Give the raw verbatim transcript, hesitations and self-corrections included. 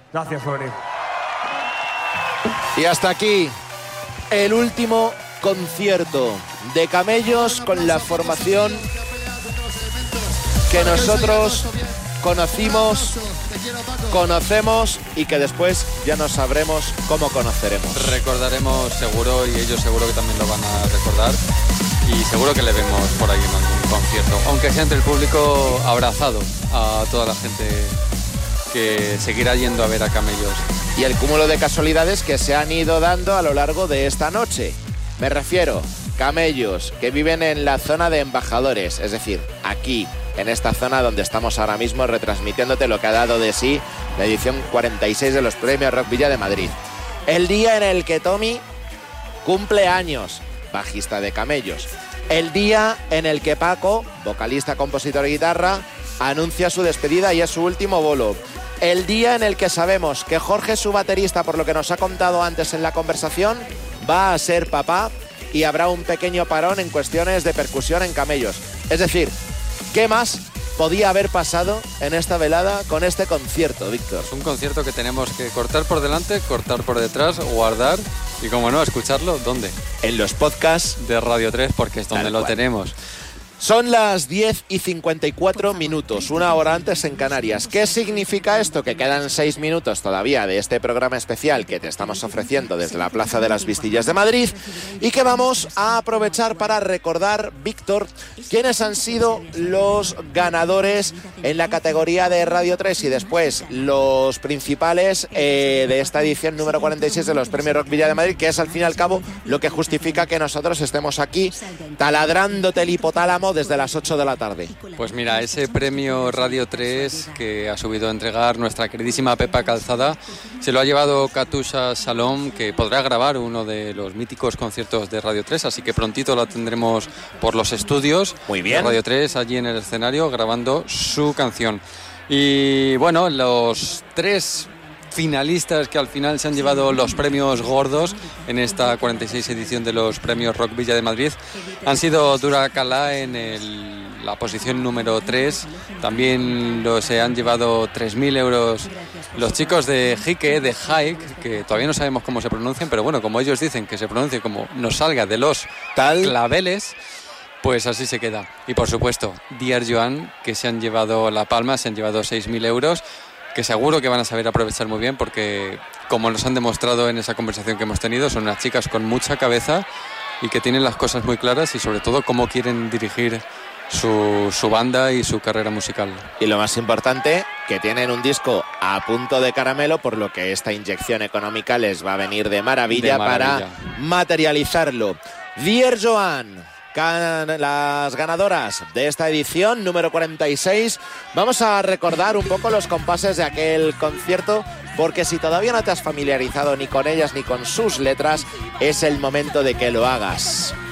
Gracias por venir. Y hasta aquí el último concierto de Camellos con la formación que nosotros conocimos, conocemos y que después ya no sabremos cómo conoceremos. Recordaremos seguro, y ellos seguro que también lo van a recordar, y seguro que le vemos por ahí en algún concierto, aunque sea entre el público, abrazado a toda la gente que seguirá yendo a ver a Camellos. Y el cúmulo de casualidades que se han ido dando a lo largo de esta noche. Me refiero, Camellos, que viven en la zona de Embajadores, es decir, aquí, en esta zona donde estamos ahora mismo retransmitiéndote lo que ha dado de sí la edición cuarenta y seis de los Premios Rock Villa de Madrid. El día en el que Tommy cumple años, bajista de Camellos. El día en el que Paco, vocalista, compositor y guitarra, anuncia su despedida y es su último bolo. El día en el que sabemos que Jorge, su baterista, por lo que nos ha contado antes en la conversación, va a ser papá y habrá un pequeño parón en cuestiones de percusión en Camellos. Es decir, ¿qué más podía haber pasado en esta velada con este concierto, Víctor? Es un concierto que tenemos que cortar por delante, cortar por detrás, guardar y, como no, escucharlo, ¿dónde? En los podcasts de Radio tres, porque es donde Tal lo cual. tenemos. Son las diez y cincuenta y cuatro minutos, una hora antes en Canarias. ¿Qué significa esto? Que quedan seis minutos todavía de este programa especial que te estamos ofreciendo desde la Plaza de las Vistillas de Madrid y que vamos a aprovechar para recordar, Víctor, quiénes han sido los ganadores en la categoría de Radio tres y después los principales eh, de esta edición número cuarenta y seis de los Premios Rock Villa de Madrid, que es al fin y al cabo lo que justifica que nosotros estemos aquí taladrándote el hipotálamo desde las ocho de la tarde. Pues mira, ese premio Radio tres que ha subido a entregar nuestra queridísima Pepa Calzada se lo ha llevado Katusha Salom, que podrá grabar uno de los míticos conciertos de Radio tres, así que prontito la tendremos por los estudios. Muy bien. De Radio tres, allí en el escenario, grabando su canción. Y bueno, los tres finalistas que al final se han llevado los premios gordos en esta cuarenta y seis edición de los Premios Rock Villa de Madrid han sido Dura Calá en el, la posición número tres. También lo, se han llevado tres mil euros los chicos de Jique, de Hike, que todavía no sabemos cómo se pronuncian, pero bueno, como ellos dicen que se pronuncie como nos salga de los Tal claveles, pues así se queda. Y por supuesto, Dear Joan, que se han llevado la palma, se han llevado seis mil euros, que seguro que van a saber aprovechar muy bien porque, como nos han demostrado en esa conversación que hemos tenido, son unas chicas con mucha cabeza y que tienen las cosas muy claras y sobre todo cómo quieren dirigir su, su banda y su carrera musical. Y lo más importante, que tienen un disco a punto de caramelo, por lo que esta inyección económica les va a venir de maravilla, De maravilla. para materializarlo. Dear Joan, las ganadoras de esta edición número cuarenta y seis. Vamos a recordar un poco los compases de aquel concierto, porque si todavía no te has familiarizado ni con ellas ni con sus letras, es el momento de que lo hagas.